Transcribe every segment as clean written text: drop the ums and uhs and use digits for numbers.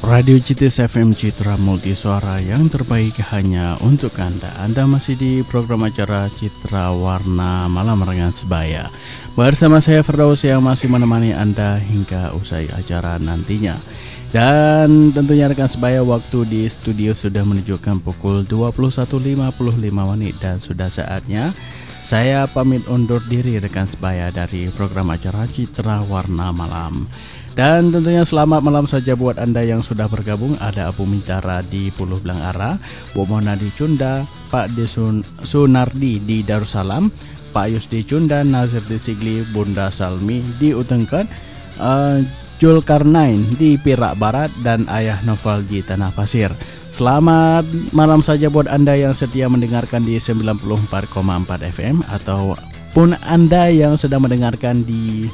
Radio Citis FM Citra Multisuara yang terbaik hanya untuk Anda. Anda masih di program acara Citra Warna Malam Rekan Sebaya. Bersama saya Firdaus yang masih menemani Anda hingga usai acara nantinya. Dan tentunya rekan sebaya, waktu di studio sudah menunjukkan pukul 21.55 menit dan sudah saatnya saya pamit undur diri rekan sebaya dari program acara Citra Warna Malam. Dan tentunya selamat malam saja buat Anda yang sudah bergabung. Ada Abu Mintara di Puluh Belang Ara, Bu Mona di Cunda, Pak Sunardi di Darussalam, Pak Yus di Cunda, Nazir di Sigli, Bunda Salmi di Utengkat, Julkarnain di Perak Barat, dan Ayah Noval di Tanah Pasir. Selamat malam saja buat Anda yang setia mendengarkan di 94,4 FM ataupun Anda yang sedang mendengarkan di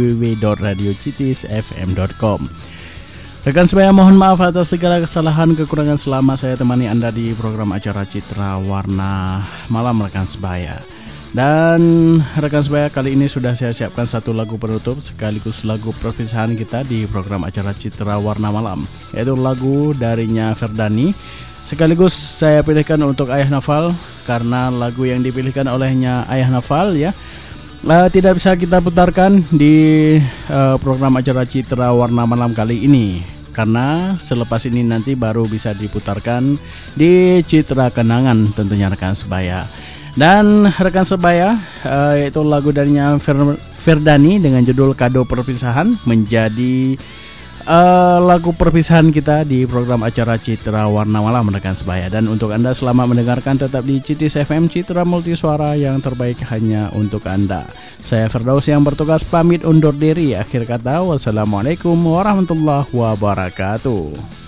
www.radiocitisfm.com. Rekan sebaya, mohon maaf atas segala kesalahan kekurangan selama saya temani Anda di program acara Citra Warna Malam rekan sebaya. Dan rekan sebaya, kali ini sudah saya siapkan satu lagu penutup sekaligus lagu perpisahan kita di program acara Citra Warna Malam, yaitu lagu darinya Ferdani. Sekaligus saya pilihkan untuk Ayah Noval karena lagu yang dipilihkan olehnya Ayah Noval ya tidak bisa kita putarkan di program acara Citra Warna Malam kali ini, karena selepas ini nanti baru bisa diputarkan di Citra Kenangan tentunya rekan sebaya. Dan rekan sebaya, yaitu lagu darinya Ferdani dengan judul Kado Perpisahan menjadi lagu perpisahan kita di program acara Citra Warna Malam rekan sebaya. Dan untuk Anda selamat mendengarkan tetap di Citis FM Citra Multisuara yang terbaik hanya untuk Anda. Saya Firdaus yang bertugas pamit undur diri. Akhir kata, wassalamualaikum warahmatullahi wabarakatuh.